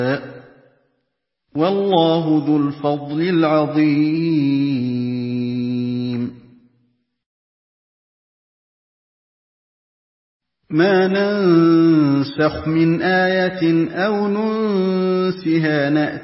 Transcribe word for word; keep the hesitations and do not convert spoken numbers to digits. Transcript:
وَاللَّهُ ذُو الْفَضْلِ الْعَظِيمِ مَا نَنسَخْ مِنْ آيَةٍ أَوْ نُنسِهَا نَأْتِ